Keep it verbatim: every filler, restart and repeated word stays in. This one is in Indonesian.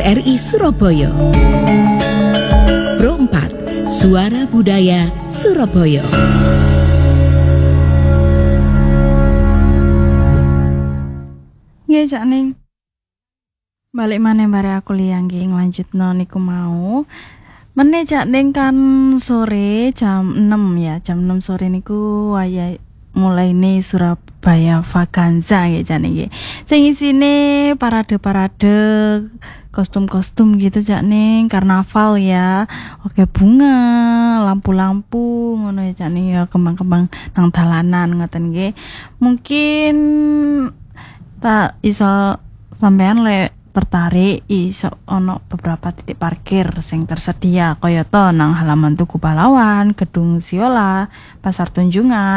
R I Surabaya. Pro empat, Suara Budaya Surabaya. Nggih Cak Ning. Balik maneh bare aku liang nggih nglanjutno niku mau. Meneh Cak Ning kan sore jam enam ya, jam enam sore niku waya mulai nih Surabaya Vaganza ya Cak Ning nggih. Sing isine parade-parade kostum-kostum gitu Cak Ning, karnaval ya. Oke, bunga, lampu-lampu ngono ya Cak Ning ya, kembang-kembang nang dalanan ngoten nggih. Mungkin tak iso sampean le tertarik iso ono beberapa titik parkir sing tersedia kaya to nang halaman Tugu Pahlawan, Gedung Siola, Pasar Tunjungan.